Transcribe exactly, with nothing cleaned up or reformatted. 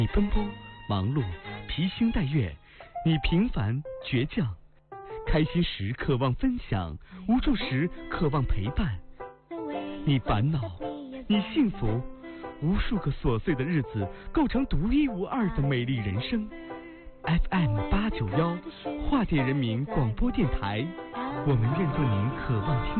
你奔波忙碌，披星戴月；你平凡倔强，开心时渴望分享，无助时渴望陪伴。你烦恼，你幸福，无数个琐碎的日子构成独一无二的美丽人生。F M 八九幺，化电人民广播电台，我们愿做您渴望听